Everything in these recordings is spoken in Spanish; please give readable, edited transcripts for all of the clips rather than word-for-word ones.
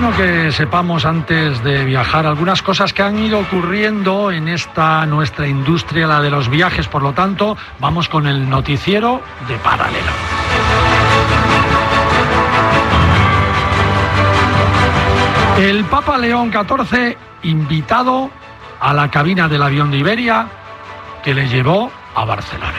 bueno que sepamos antes de viajar algunas cosas que han ido ocurriendo en esta nuestra industria, la de los viajes. Por lo tanto, vamos con el noticiero de Paralelo. El Papa León XIV invitado a la cabina del avión de Iberia que le llevó a Barcelona.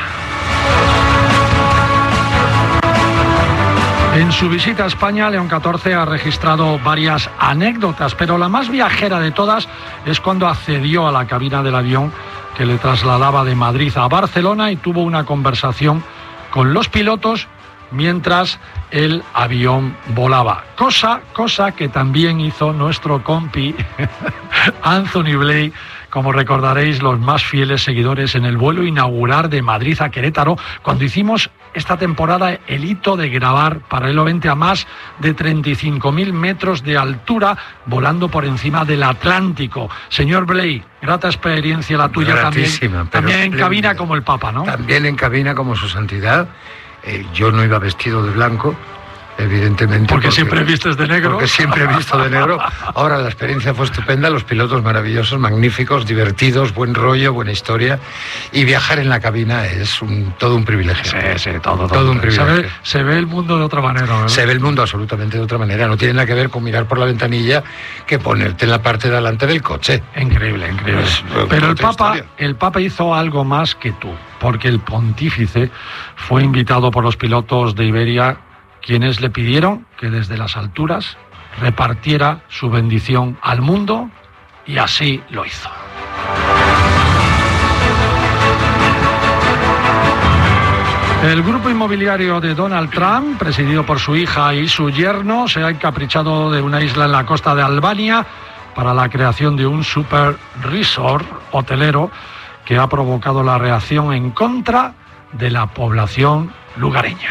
En su visita a España, León XIV ha registrado varias anécdotas, pero la más viajera de todas es cuando accedió a la cabina del avión que le trasladaba de Madrid a Barcelona y tuvo una conversación con los pilotos mientras el avión volaba. Cosa que también hizo nuestro compi Anthony Blay, como recordaréis los más fieles seguidores, en el vuelo inaugural de Madrid a Querétaro, cuando hicimos esta temporada el hito de grabar Paralelo 20 a más de 35.000 metros de altura, volando por encima del Atlántico. Señor Blay, grata experiencia la tuya. Gratísima, también en cabina como el Papa, ¿no? También en cabina como su santidad. Yo no iba vestido de blanco, evidentemente. Porque siempre vistes de negro. Porque siempre he visto de negro. Ahora la experiencia fue estupenda, los pilotos maravillosos, magníficos, divertidos, buen rollo, buena historia. Y viajar en la cabina es todo un privilegio. Sí, todo un privilegio. Se ve el mundo de otra manera, ¿verdad? Se ve el mundo absolutamente de otra manera. No tiene nada que ver con mirar por la ventanilla que ponerte en la parte de delante del coche. Increíble. Pero el Papa hizo algo más que tú, porque el pontífice fue invitado por los pilotos de Iberia, quienes le pidieron que desde las alturas repartiera su bendición al mundo, y así lo hizo. El grupo inmobiliario de Donald Trump, presidido por su hija y su yerno, se ha encaprichado de una isla en la costa de Albania para la creación de un super resort hotelero que ha provocado la reacción en contra de la población lugareña.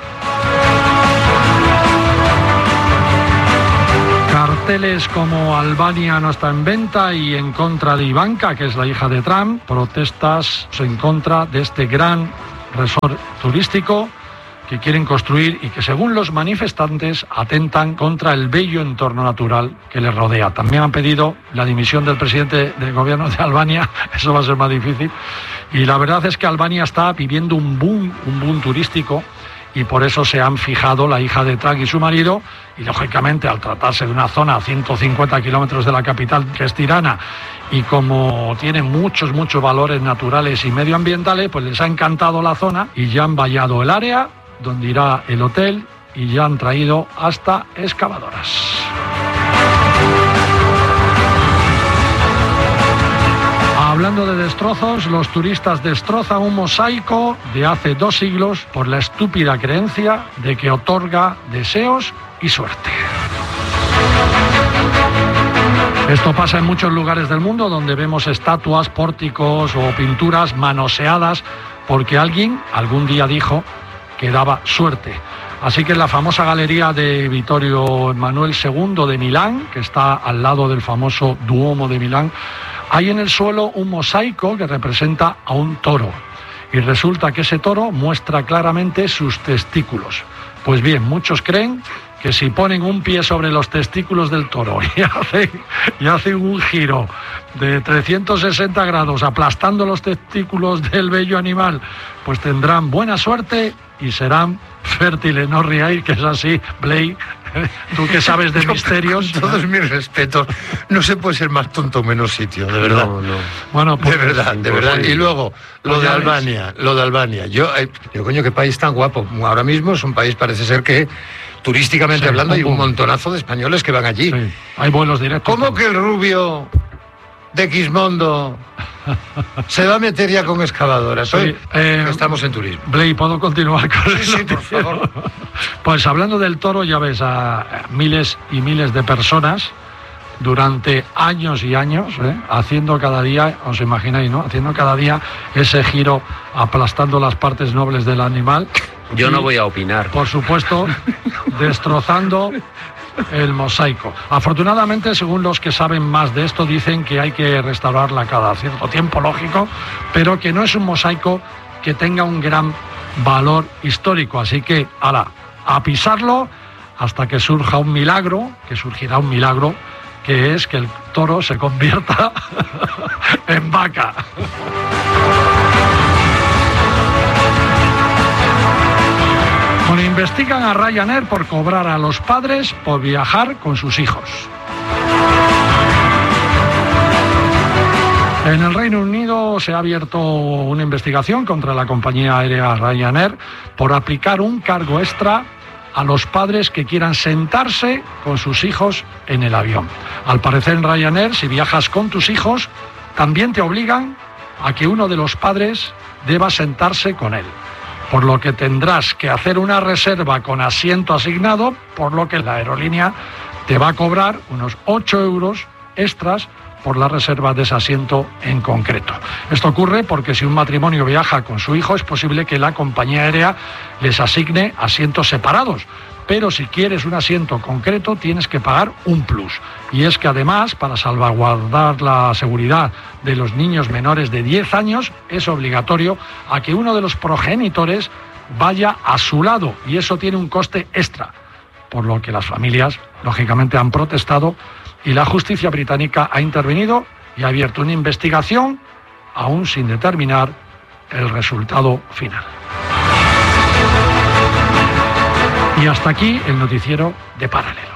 Carteles como Albania no está en venta y en contra de Ivanka, que es la hija de Trump, protestas en contra de este gran resort turístico que quieren construir y que, según los manifestantes, atentan contra el bello entorno natural que les rodea. También han pedido la dimisión del presidente del gobierno de Albania, eso va a ser más difícil. Y la verdad es que Albania está viviendo un boom turístico, y por eso se han fijado la hija de Trump y su marido, y lógicamente al tratarse de una zona a 150 kilómetros de la capital, que es Tirana, y como tiene muchos valores naturales y medioambientales, pues les ha encantado la zona y ya han vallado el área donde irá el hotel y ya han traído hasta excavadoras. Hablando de destrozos, los turistas destrozan un mosaico de hace 2 siglos por la estúpida creencia de que otorga deseos y suerte. Esto pasa en muchos lugares del mundo donde vemos estatuas, pórticos o pinturas manoseadas porque alguien algún día dijo que daba suerte. Así que en la famosa galería de Vittorio Emanuele II de Milán, que está al lado del famoso Duomo de Milán, hay en el suelo un mosaico que representa a un toro. Y resulta que ese toro muestra claramente sus testículos. Pues bien, muchos creen que si ponen un pie sobre los testículos del toro y hacen un giro de 360 grados aplastando los testículos del bello animal, pues tendrán buena suerte y serán fértiles. No ríais, que es así, Blake. Tú que sabes de misterios. Con todos mis respetos, no se puede ser más tonto o menos sitio, de verdad. No. Bueno, pues, de verdad. Y luego, lo de Albania. Yo, coño, qué país tan guapo. Ahora mismo es un país, parece ser que, turísticamente hablando, hay un montonazo de españoles que van allí. Sí, hay vuelos directos. ¿Cómo que el rubio de Quismondo se va a meter ya con excavadoras? Sí, estamos en turismo. Blay, ¿puedo continuar con eso? Sí, por favor. Pues hablando del toro, ya ves a miles y miles de personas durante años y años, haciendo cada día, os imagináis, ¿no? Haciendo cada día ese giro, aplastando las partes nobles del animal. Yo no voy a opinar. Por supuesto, destrozando el mosaico. Afortunadamente, según los que saben más de esto, dicen que hay que restaurarla cada cierto tiempo, lógico, pero que no es un mosaico que tenga un gran valor histórico. Así que, a pisarlo, hasta que surja un milagro, que surgirá un milagro, que es que el toro se convierta en vaca. Bueno, investigan a Ryanair por cobrar a los padres por viajar con sus hijos. En el Reino Unido se ha abierto una investigación contra la compañía aérea Ryanair por aplicar un cargo extra a los padres que quieran sentarse con sus hijos en el avión. Al parecer en Ryanair, si viajas con tus hijos, también te obligan a que uno de los padres deba sentarse con él, por lo que tendrás que hacer una reserva con asiento asignado, por lo que la aerolínea te va a cobrar unos 8 euros extras por la reserva de ese asiento en concreto. Esto ocurre porque si un matrimonio viaja con su hijo, es posible que la compañía aérea les asigne asientos separados, pero si quieres un asiento concreto tienes que pagar un plus. Y es que además, para salvaguardar la seguridad de los niños menores de 10 años, es obligatorio a que uno de los progenitores vaya a su lado, y eso tiene un coste extra, por lo que las familias, lógicamente, han protestado y la justicia británica ha intervenido y ha abierto una investigación, aún sin determinar el resultado final. Y hasta aquí el noticiero de Paralelo.